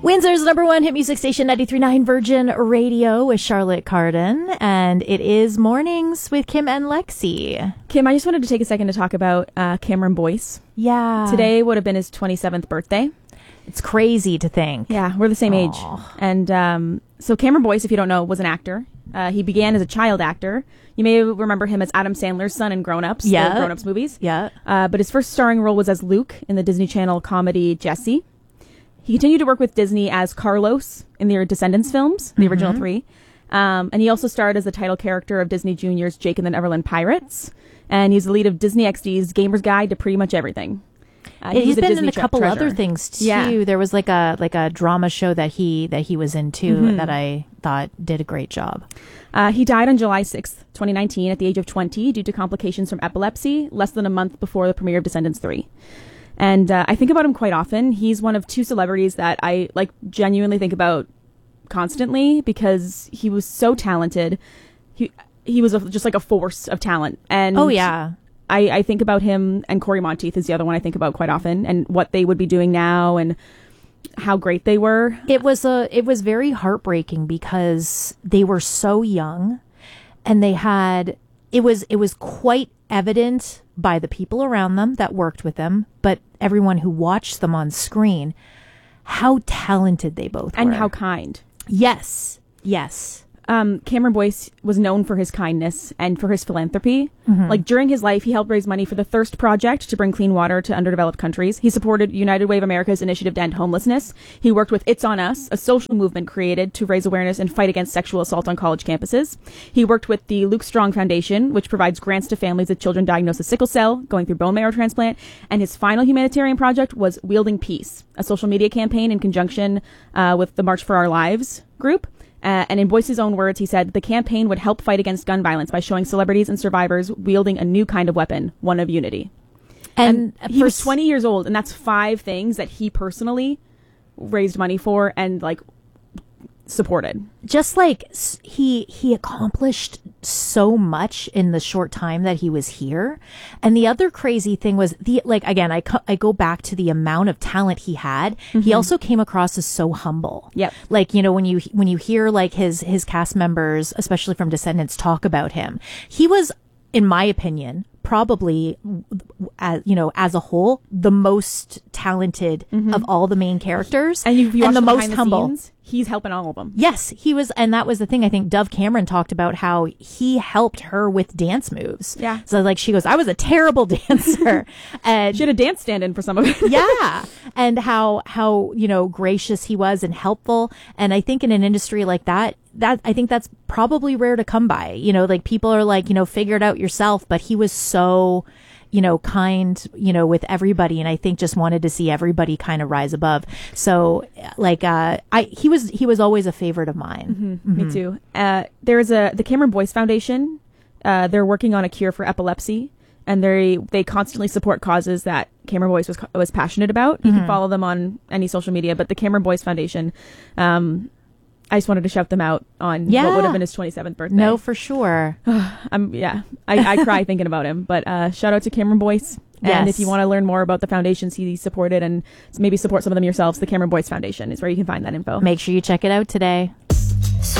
Windsor's number one hit music station, 93.9 Virgin Radio with Charlotte Cardin. And it is Mornings with Kim and Lexi. Kim, I just wanted to take a second to talk about Cameron Boyce. Yeah. Today would have been his 27th birthday. It's crazy to think. Yeah, we're the same age. And so Cameron Boyce, if you don't know, was an actor. He began as a child actor. You may remember him as Adam Sandler's son in Grown Ups, the Grown Ups movies. Yeah. But his first starring role was as Luke in the Disney Channel comedy Jessie. He continued to work with Disney as Carlos in the Descendants films, the original three. And he also starred as the title character of Disney Junior's Jake and the Neverland Pirates. And he's the lead of Disney XD's Gamer's Guide to pretty much everything. He's been in a couple treasure. other things too. Yeah. There was like a drama show that he was in too that I thought did a great job. He died on July 6th, 2019 at the age of 20 due to complications from epilepsy less than a month before the premiere of Descendants 3. And I think about him quite often. He's one of two celebrities that I genuinely think about constantly because he was so talented. He was just like a force of talent. And oh yeah. I think about him, and Corey Monteith is the other one I think about quite often, and what they would be doing now and how great they were. It was very heartbreaking because they were so young, and it was quite evident by the people around them that worked with them, but everyone who watched them on screen, how talented they both were. And how kind. Yes. Cameron Boyce was known for his kindness and for his philanthropy. During his life, he helped raise money for the Thirst Project to bring clean water to underdeveloped countries. He supported United Way of America's initiative to end homelessness. He worked with It's On Us, a social movement created to raise awareness and fight against sexual assault on college campuses. He worked with the Luke Strong Foundation, which provides grants to families of children diagnosed with sickle cell, going through bone marrow transplant. And his final humanitarian project was Wielding Peace, a social media campaign in conjunction with the March for Our Lives group. And in Boyce's own words, he said, the campaign would help fight against gun violence by showing celebrities and survivors wielding a new kind of weapon, one of unity. And he was 20 years old, and that's 5 things that he personally raised money for and supported. Just he accomplished so much in the short time that he was here. And the other crazy thing was I go back to the amount of talent he had. He also came across as so humble. Yep. When you hear his cast members, especially from Descendants, talk about him, he was, in my opinion, probably, as a whole, the most talented of all the main characters, and the most humble. Scenes, he's helping all of them. Yes, he was, and that was the thing. I think Dove Cameron talked about how he helped her with dance moves. Yeah. So she goes, I was a terrible dancer, and she had a dance stand-in for some of it. Yeah, and how gracious he was and helpful. And I think in an industry like that I think that's probably rare to come by. People are figure it out yourself, but he was so, kind, with everybody. And I think just wanted to see everybody kind of rise above. So he was always a favorite of mine. Me too. There's the Cameron Boyce Foundation. They're working on a cure for epilepsy, and they constantly support causes that Cameron Boyce was passionate about. You can follow them on any social media, but the Cameron Boyce Foundation, I just wanted to shout them out on what would have been his 27th birthday. No, for sure. I cry thinking about him. But shout out to Cameron Boyce. Yes. And if you want to learn more about the foundations he supported and maybe support some of them yourselves, the Cameron Boyce Foundation is where you can find that info. Make sure you check it out today.